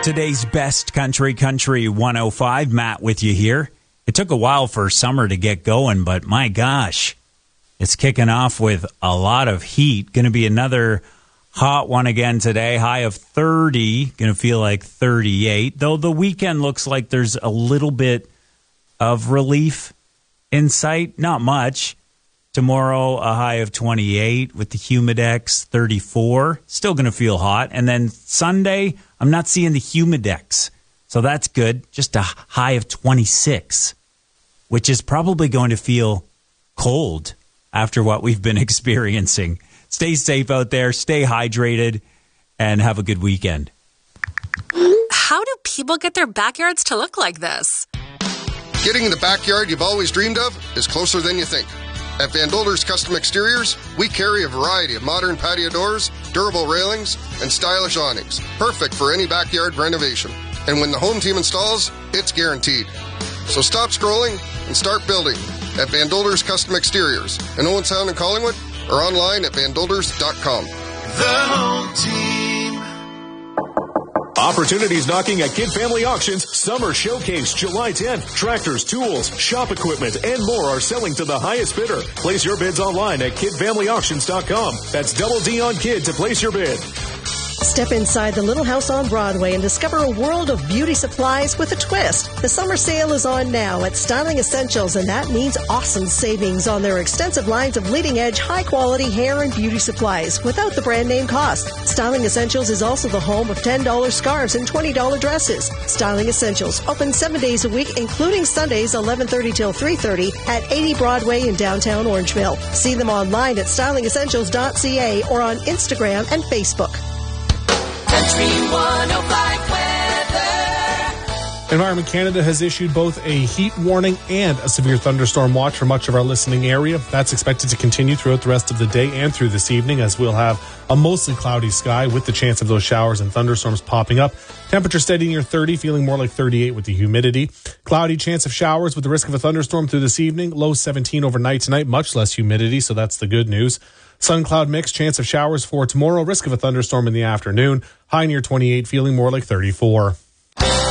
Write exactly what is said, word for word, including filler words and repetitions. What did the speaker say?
Today's best country, Country one oh five. Matt with you here. It took a while for summer to get going, but my gosh, it's kicking off with a lot of heat. Going to be another hot one again today. High of thirty. Going to feel like thirty-eight. Though the weekend looks like there's a little bit of relief in sight. Not much. Tomorrow, a high of twenty-eight with the Humidex, thirty-four. Still going to feel hot. And then Sunday, I'm not seeing the Humidex. So that's good. Just a high of twenty-six, which is probably going to feel cold after what we've been experiencing. Stay safe out there. Stay hydrated. And have a good weekend. How do people get their backyards to look like this? Getting the backyard you've always dreamed of is closer than you think. At Van Dolder's Custom Exteriors, we carry a variety of modern patio doors, durable railings, and stylish awnings, perfect for any backyard renovation. And when the home team installs, it's guaranteed. So stop scrolling and start building at Van Dolder's Custom Exteriors in Owensound and Collingwood, or online at van dolders dot com. The home team. Opportunities knocking at Kid Family Auctions Summer Showcase July tenth. Tractors, tools, shop equipment, and more are selling to the highest bidder. Place your bids online at kid family auctions dot com. That's double D on Kid to place your bid. Step inside the Little House on Broadway and discover a world of beauty supplies with a twist. The summer sale is on now at Styling Essentials, and that means awesome savings on their extensive lines of leading-edge, high-quality hair and beauty supplies without the brand name cost. Styling Essentials is also the home of ten dollars scarves and twenty dollars dresses. Styling Essentials, open seven days a week, including Sundays, eleven thirty till three thirty at eighty Broadway in downtown Orangeville. See them online at styling essentials dot c a or on Instagram and Facebook. Country one oh five weather. Environment Canada has issued both a heat warning and a severe thunderstorm watch for much of our listening area. That's expected to continue throughout the rest of the day and through this evening, as we'll have a mostly cloudy sky with the chance of those showers and thunderstorms popping up. Temperature steady near thirty, feeling more like thirty-eight with the humidity. Cloudy, chance of showers with the risk of a thunderstorm through this evening. Low seventeen overnight tonight, much less humidity, so that's the good news. Sun cloud mix, chance of showers for tomorrow, risk of a thunderstorm in the afternoon. High near twenty-eight, feeling more like thirty-four.